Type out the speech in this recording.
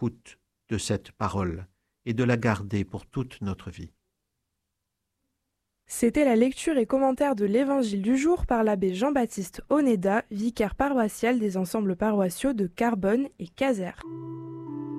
l'écoute de cette parole et de la garder pour toute notre vie. C'était la lecture et commentaire de l'Évangile du jour par l'abbé Jean-Baptiste Oneda, vicaire paroissial des ensembles paroissiaux de Carbonne et Caser.